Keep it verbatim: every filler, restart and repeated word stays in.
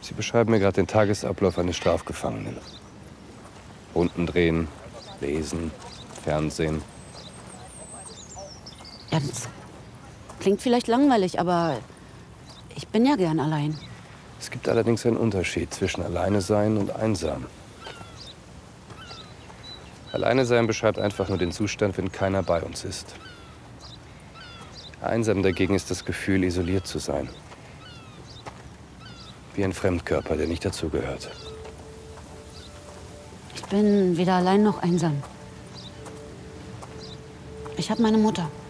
Sie beschreiben mir gerade den Tagesablauf eines Strafgefangenen. Runden drehen, lesen, Fernsehen. Ja, das klingt vielleicht langweilig, aber ich bin ja gern allein. Es gibt allerdings einen Unterschied zwischen alleine sein und einsam. Alleine sein beschreibt einfach nur den Zustand, wenn keiner bei uns ist. Einsam dagegen ist das Gefühl, isoliert zu sein. Wie ein Fremdkörper, der nicht dazugehört. Ich bin weder allein noch einsam. Ich habe meine Mutter.